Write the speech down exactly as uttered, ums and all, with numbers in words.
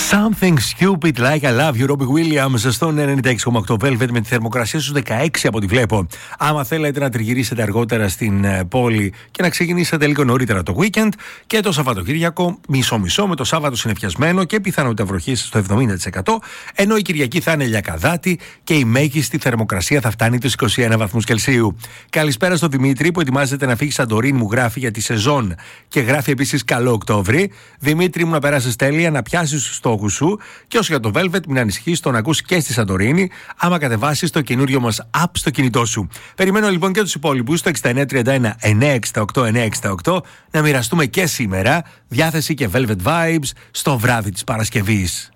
Something stupid like I love you, Robbie Williams, στον ενενήντα έξι κόμμα οκτώ Velvet, με τη θερμοκρασία στους δεκαέξι από ό,τι βλέπω. Άμα θέλετε να τριγυρίσετε αργότερα στην πόλη και να ξεκινήσετε λίγο νωρίτερα το weekend, και το Σαββατοκύριακο μισό-μισό, με το Σάββατο συννεφιασμένο και πιθανότητα βροχής στο εβδομήντα τοις εκατό, ενώ η Κυριακή θα είναι λιακαδάτη και η μέγιστη θερμοκρασία θα φτάνει τους είκοσι ένα βαθμούς Κελσίου. Καλησπέρα στο Δημήτρη που ετοιμάζεται να φύγει Σαντορίνη, μου γράφει για τη σεζόν και γράφει επίσης καλό Οκτώβρη. Δημήτρη μου, να περάσεις τέλεια, να πιάσεις τους στόχους σου, και όσο για το Velvet, μην ανησυχείς, το να ακούς και στη Σαντορίνη άμα κατεβάσεις το καινούριο μας app στο κινητό σου. Περιμένω λοιπόν και τους υπόλοιπους στο εξήντα εννέα τριάντα ένα εννιακόσια εξήντα οκτώ εννιακόσια εξήντα οκτώ να μοιραστούμε και σήμερα διάθεση και Velvet Vibes στο βράδυ της Παρασκευής.